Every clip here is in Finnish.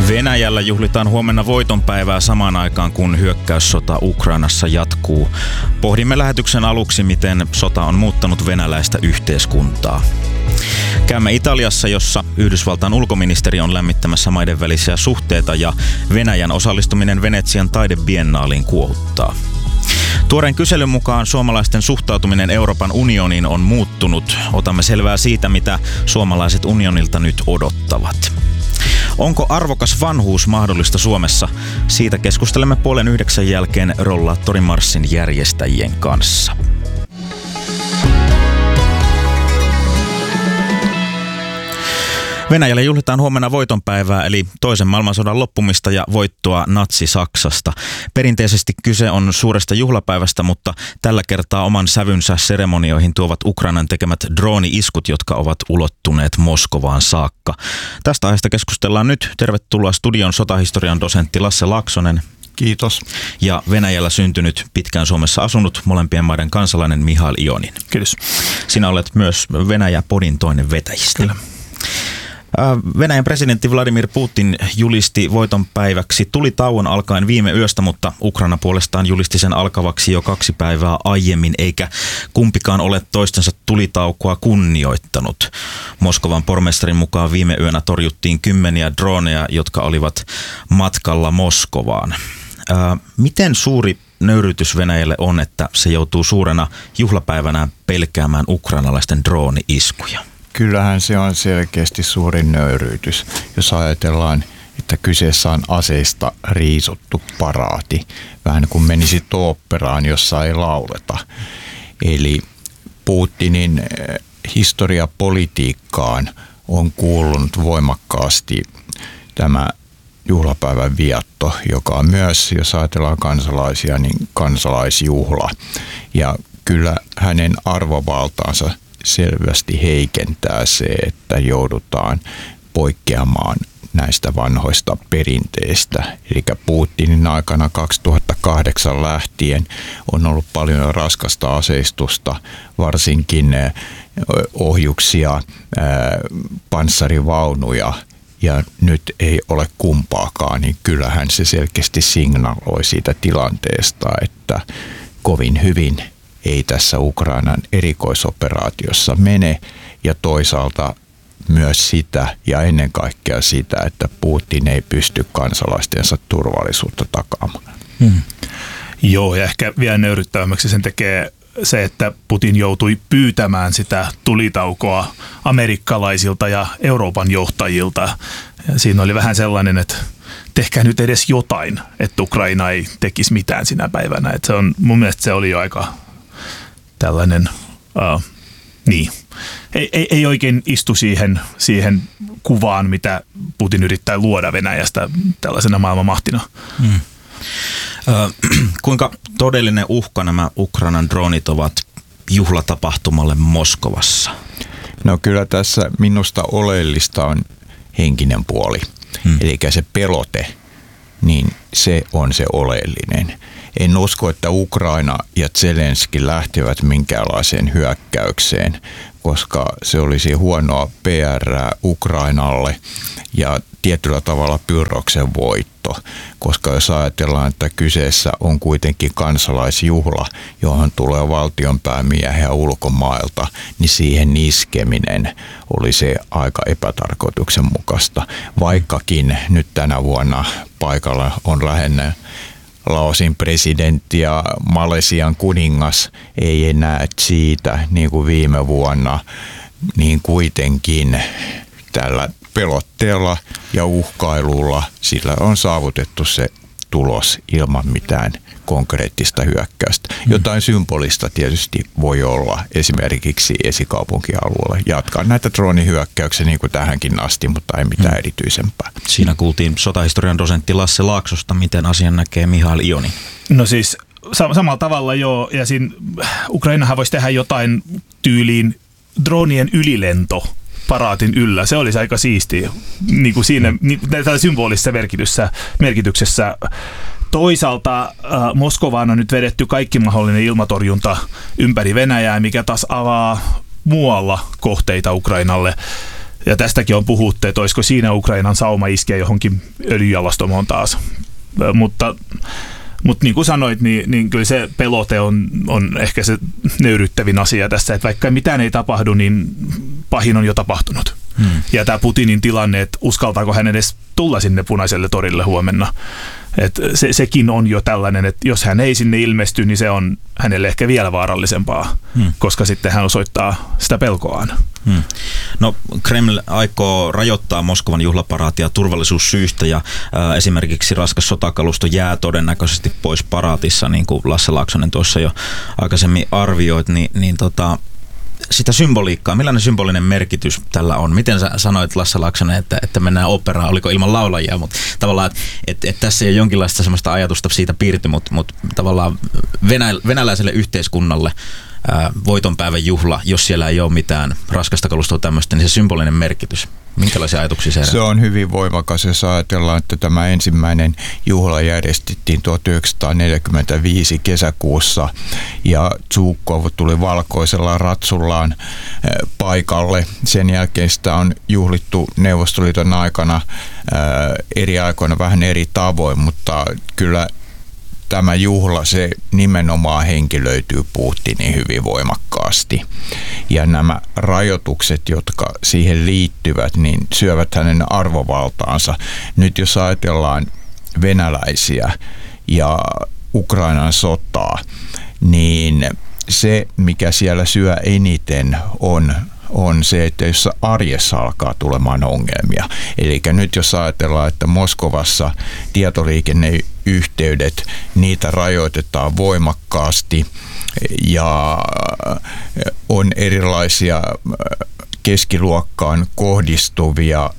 Venäjällä juhlitaan huomenna voitonpäivää samaan aikaan, kun hyökkäyssota Ukrainassa jatkuu. Pohdimme lähetyksen aluksi, miten sota on muuttanut venäläistä yhteiskuntaa. Käymme Italiassa, jossa Yhdysvaltain ulkoministeri on lämmittämässä maiden välisiä suhteita ja Venäjän osallistuminen Venetsian taidebiennaaliin kuohuttaa. Tuoreen kyselyn mukaan suomalaisten suhtautuminen Euroopan unioniin on muuttunut. Otamme selvää siitä, mitä suomalaiset unionilta nyt odottavat. Onko arvokas vanhuus mahdollista Suomessa? Siitä keskustelemme 8:30 jälkeen rollaattorimarssin järjestäjien kanssa. Venäjällä juhlitaan huomenna voitonpäivää, eli toisen maailmansodan loppumista ja voittoa Natsi-Saksasta. Perinteisesti kyse on suuresta juhlapäivästä, mutta tällä kertaa oman sävynsä seremonioihin tuovat Ukrainan tekemät drooni-iskut, jotka ovat ulottuneet Moskovaan saakka. Tästä aiheesta keskustellaan nyt. Tervetuloa studion sotahistorian dosentti Lasse Laaksonen. Kiitos. Ja Venäjällä syntynyt, pitkään Suomessa asunut, molempien maiden kansalainen Mihail Ionin. Kiitos. Sinä olet myös Venäjä-podin toinen vetäjistä. Kyllä. Venäjän presidentti Vladimir Putin julisti voitonpäiväksi tulitauon alkaen viime yöstä, mutta Ukraina puolestaan julisti sen alkavaksi jo 2 päivää aiemmin, eikä kumpikaan ole toistensa tulitaukoa kunnioittanut. Moskovan pormestarin mukaan viime yönä torjuttiin 10 droneja, jotka olivat matkalla Moskovaan. Miten suuri nöyrytys Venäjälle on, että se joutuu suurena juhlapäivänä pelkäämään ukrainalaisten drooni-iskuja? Kyllähän se on selkeästi suurin nöyryytys, jos ajatellaan, että kyseessä on aseista riisuttu paraati. Vähän kuin menisit oopperaan, jossa ei lauleta. Eli Putinin historiapolitiikkaan on kuulunut voimakkaasti tämä juhlapäivän vietto, joka on myös, jos ajatellaan kansalaisia, niin kansalaisjuhla. Ja kyllä hänen arvovaltaansa selvästi heikentää se, että joudutaan poikkeamaan näistä vanhoista perinteistä. Eli Putinin aikana 2008 lähtien on ollut paljon raskasta aseistusta, varsinkin ohjuksia, panssarivaunuja, ja nyt ei ole kumpaakaan, niin kyllähän se selkeästi signaloi siitä tilanteesta, että kovin hyvin ei tässä Ukrainan erikoisoperaatiossa mene, ja toisaalta myös sitä ja ennen kaikkea sitä, että Putin ei pysty kansalaistensa turvallisuutta takaamaan. Joo, ja ehkä vielä nöyryttävämmäksi sen tekee se, että Putin joutui pyytämään sitä tulitaukoa amerikkalaisilta ja Euroopan johtajilta. Ja siinä oli vähän sellainen, että tehkää nyt edes jotain, että Ukraina ei tekisi mitään sinä päivänä. Että se on, mun mielestä se oli jo aika tällainen, ei oikein istu siihen kuvaan, mitä Putin yrittää luoda Venäjästä tällaisena maailmanmahtina. Kuinka todellinen uhka nämä Ukrainan dronit ovat juhlatapahtumalle Moskovassa? No kyllä tässä minusta oleellista on henkinen puoli. Eli se pelote, niin se on se oleellinen. En usko, että Ukraina ja Zelenski lähtevät minkäänlaiseen hyökkäykseen, koska se olisi huonoa PR Ukrainalle ja tietyllä tavalla Pyrrhoksen voitto, koska jos ajatellaan, että kyseessä on kuitenkin kansalaisjuhla, johon tulee valtionpäämiehiä ulkomailta, niin siihen iskeminen oli se aika epätarkoituksenmukaista. Vaikkakin nyt tänä vuonna paikalla on lähinnä Laosin presidentti ja Malesian kuningas, ei enää siitä niin kuin viime vuonna, niin kuitenkin tällä pelotteella ja uhkailulla sillä on saavutettu se tulos ilman mitään konkreettista hyökkäystä. Jotain symbolista tietysti voi olla esimerkiksi esikaupunkialueella. Jatkaa näitä droonihyökkäyksiä niin kuin tähänkin asti, mutta ei mitään erityisempää. Siinä kuultiin sotahistorian dosentti Lasse Laaksosta. Miten asian näkee Mihail Ioni? No siis samalla tavalla joo, ja siinä Ukrainahan voisi tehdä jotain tyyliin droonien ylilento paraatin yllä. Se olisi aika siistiä niin kuin siinä symbolisessa merkityksessä. Toisaalta Moskovaan on nyt vedetty kaikki mahdollinen ilmatorjunta ympäri Venäjää, mikä taas avaa muualla kohteita Ukrainalle. Ja tästäkin on puhuttu, että olisiko siinä Ukrainan sauma iskeä johonkin öljyjalostamoon taas. Mutta niin kuin sanoit, niin kyllä se pelote on ehkä se nöyryttävin asia tässä, että vaikka mitään ei tapahdu, niin pahin on jo tapahtunut. Ja tämä Putinin tilanne, että uskaltaako hän edes tulla sinne Punaiselle torille huomenna. Että sekin on jo tällainen, että jos hän ei sinne ilmesty, niin se on hänelle ehkä vielä vaarallisempaa, koska sitten hän osoittaa sitä pelkoaan. No, Kreml aikoo rajoittaa Moskovan juhlaparaatia turvallisuussyistä ja esimerkiksi raskas sotakalusto jää todennäköisesti pois paraatissa, niin kuin Lasse Laaksonen tuossa jo aikaisemmin arvioit, niin sitä symboliikkaa, millainen symbolinen merkitys tällä on? Miten sä sanoit, Lasse Laaksonen, että mennään operaan, oliko ilman laulajia, mutta tavallaan, että tässä ei ole jonkinlaista sellaista ajatusta siitä piirty, mutta tavallaan venäläiselle yhteiskunnalle voitonpäivän juhla, jos siellä ei ole mitään raskasta kalustoa tämmöistä, niin se symbolinen merkitys. Minkälaisia ajatuksia se herättää? Se on hyvin voimakas, jos ajatellaan, että tämä ensimmäinen juhla järjestettiin 1945 kesäkuussa ja Zhukov tuli valkoisella ratsullaan paikalle. Sen jälkeen sitä on juhlittu Neuvostoliiton aikana eri aikoina vähän eri tavoin, mutta kyllä tämä juhla, se nimenomaan henkilöityy Putinin hyvin voimakkaasti. Ja nämä rajoitukset, jotka siihen liittyvät, niin syövät hänen arvovaltaansa. Nyt jos ajatellaan venäläisiä ja Ukrainan sotaa, niin se, mikä siellä syö eniten, on se, että jos arjessa alkaa tulemaan ongelmia. Eli nyt jos ajatellaan, että Moskovassa tietoliikenneyhteydet, niitä rajoitetaan voimakkaasti ja on erilaisia keskiluokkaan kohdistuvia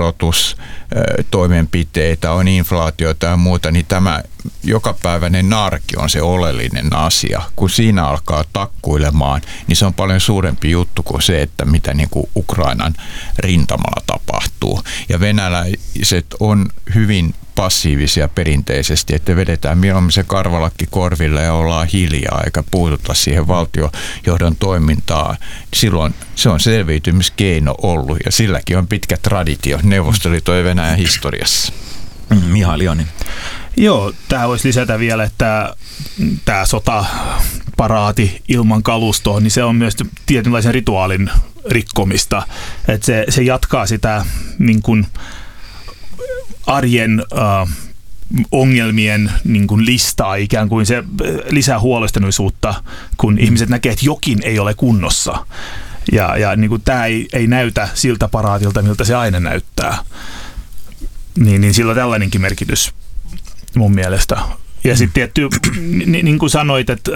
verotustoimenpiteitä, on inflaatiota ja muuta, niin tämä jokapäiväinen arki on se oleellinen asia. Kun siinä alkaa takkuilemaan, niin se on paljon suurempi juttu kuin se, että mitä niin kuin Ukrainan rintamalla tapahtuu. Ja venäläiset on hyvin passiivisia perinteisesti, että vedetään mieluummin se karvalakki korville ja ollaan hiljaa eikä puututa siihen valtiojohdon toimintaan. Silloin se on selviytymiskeino ollut ja silläkin on pitkä traditio Neuvostoliiton ja Venäjän historiassa. Mihail Joni. Joo, tähän voisi lisätä vielä, että tämä sotaparaati ilman kalustoa, niin se on myös tietynlaisen rituaalin rikkomista. Että se jatkaa sitä niin kuin arjen ongelmien niin kuin listaa, ikään kuin se lisää huolestuneisuutta, kun ihmiset näkee, että jokin ei ole kunnossa. Ja niin kuin tämä ei näytä siltä paraatilta, miltä se aina näyttää. Niin sillä on tällainenkin merkitys mun mielestä. Ja sitten tietty, niin kuin sanoit, että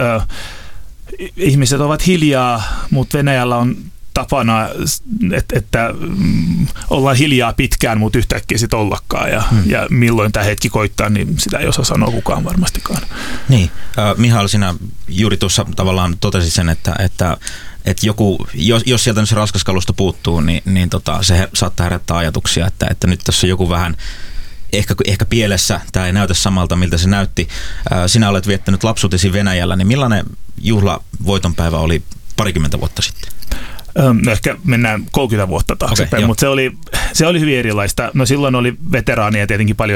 ihmiset ovat hiljaa, mutta Venäjällä on tapana, että ollaan hiljaa pitkään, mutta yhtäkkiä sitten ollakaan. Ja milloin tämä hetki koittaa, niin sitä ei osaa sanoa kukaan varmastikaan. Niin. Mihail, sinä juuri tuossa tavallaan totesit sen, että joku, jos sieltä nyt se raskas kalusto puuttuu, niin se saattaa herättää ajatuksia, että nyt tässä on joku vähän ehkä pielessä, tämä ei näytä samalta, miltä se näytti. Sinä olet viettänyt lapsuutesi Venäjällä, niin millainen juhla voitonpäivä oli parikymmentä vuotta sitten? Ehkä mennään 30 vuotta taaksepäin, mutta se oli hyvin erilaista. No silloin oli veteraaneja tietenkin paljon